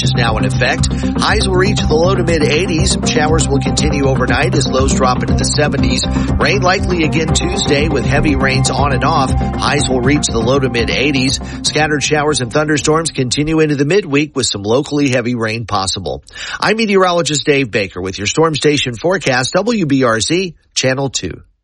is now in effect. Highs will reach the low to mid 80s. Showers will continue overnight as lows drop into the 70s. Rain likely again Tuesday with heavy rains on and off. Highs will reach the low to mid 80s. Scattered showers and thunderstorms continue into the midweek with some locally heavy rain possible. I'm meteorologist Dave Baker with your Storm Station forecast, WBRZ Channel 2.